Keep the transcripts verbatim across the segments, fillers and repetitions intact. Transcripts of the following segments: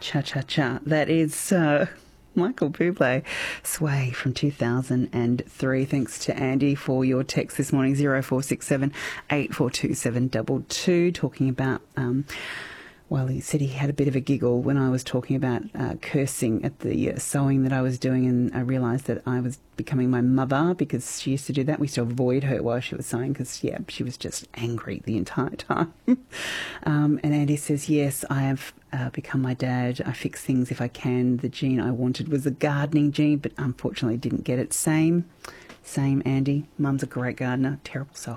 Cha-cha-cha. That is uh, Michael Bublé, Sway from two thousand three. Thanks to Andy for your text this morning, zero four six seven, eight four two seven two two, talking about... Um, Well, he said he had a bit of a giggle when I was talking about uh, cursing at the uh, sewing that I was doing, and I realised that I was becoming my mother because she used to do that. We used to avoid her while she was sewing because, yeah, she was just angry the entire time. um, and Andy says, yes, I have uh, become my dad. I fix things if I can. The gene I wanted was a gardening gene, but unfortunately didn't get it. Same, same, Andy. Mum's a great gardener, terrible sewer.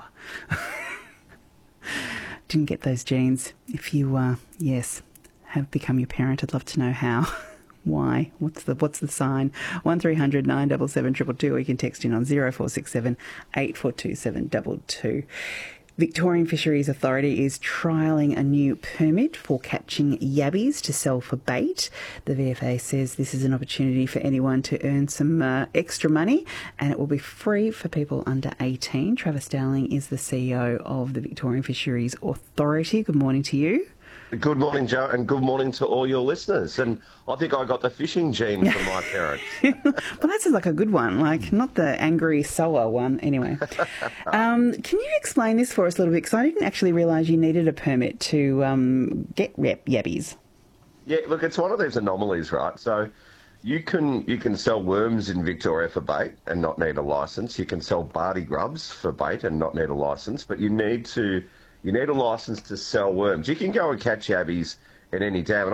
Didn't get those genes. If you, uh, yes, have become your parent, I'd love to know how. Why? What's the what's the sign? One three hundred nine seven seven two two two, or you can text in on zero four six seven eight four two seven two two. Victorian Fisheries Authority is trialling a new permit for catching yabbies to sell for bait. The V F A says this is an opportunity for anyone to earn some uh, extra money, and it will be free for people under eighteen. Travis Dowling is the C E O of the Victorian Fisheries Authority. Good morning to you. Good morning, Joe, and good morning to all your listeners. And I think I got the fishing gene from my parents. Well, that's like a good one, like not the angry sower one. Anyway, um, can you explain this for us a little bit? Because I didn't actually realise you needed a permit to um, get yab- yabbies. Yeah, look, it's one of these anomalies, right? So you can you can sell worms in Victoria for bait and not need a licence. You can sell barty grubs for bait and not need a licence, but you need to... You need a licence to sell worms. You can go and catch yabbies in any dam. And